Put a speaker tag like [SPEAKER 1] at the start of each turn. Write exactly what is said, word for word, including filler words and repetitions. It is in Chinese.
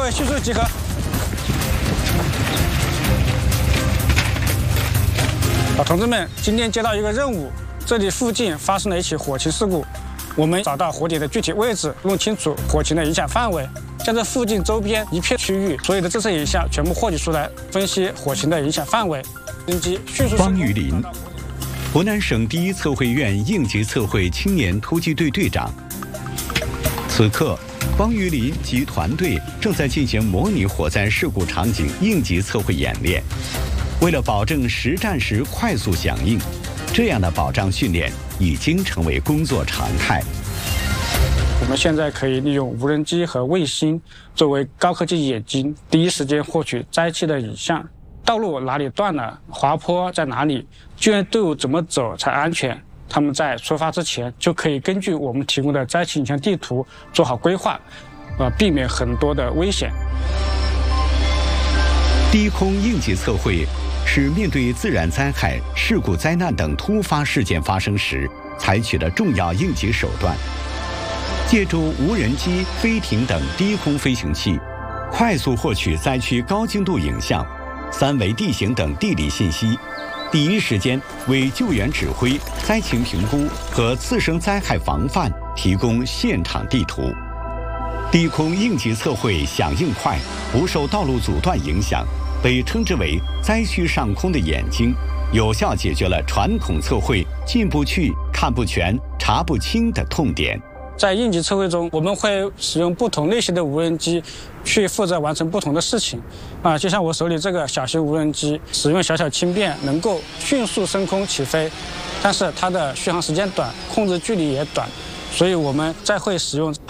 [SPEAKER 1] 各位迅速集合。啊，同志们，今天接到一个任务，这里附近发生了一起火情事故，我们找到火点的具体位置，弄清楚火情的影响范围，将这附近周边一片区域所有的自身影响全部获取出来，分析火情的影响范围。升级迅速。
[SPEAKER 2] 方玉林，湖南省第一测绘院应急测绘青年突击队队长。此刻，方玉林及团队正在进行模拟火灾事故场景应急测绘演练。为了保证实战时快速响应，这样的保障训练已经成为工作常态。
[SPEAKER 1] 我们现在可以利用无人机和卫星作为高科技眼睛，第一时间获取灾区的影像。道路哪里断了，滑坡在哪里，救援队伍怎么走才安全。他们在出发之前就可以根据我们提供的灾区影像地图做好规划，呃，避免很多的危险。
[SPEAKER 2] 低空应急测绘是面对自然灾害、事故灾难等突发事件发生时采取的重要应急手段。借助无人机、飞艇等低空飞行器，快速获取灾区高精度影像、三维地形等地理信息，第一时间为救援指挥、灾情评估和次生灾害防范提供现场地图。低空应急测绘响应快，不受道路阻断影响，被称之为灾区上空的眼睛，有效解决了传统测绘进不去、看不全、查不清的痛点。
[SPEAKER 1] 在应急测绘中，我们会使用不同类型的无人机去负责完成不同的事情。啊，就像我手里这个小型无人机，使用小小轻便，能够迅速升空起飞，但是它的续航时间短，控制距离也短，所以我们再会使用